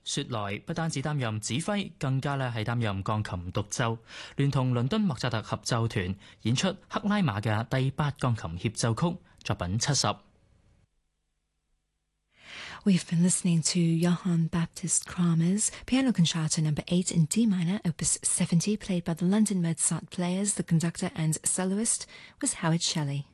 雪萊不單止擔任指揮，更加係擔任鋼琴獨奏，聯同倫敦莫扎特合奏團演出克拉瑪嘅第8鋼琴協奏曲作品70。 We've been listening to Johann Baptist Kramer's Piano Concerto No. 8 in D minor, Opus 70, played by the London Mozart Players. The conductor and soloist was Howard Shelley.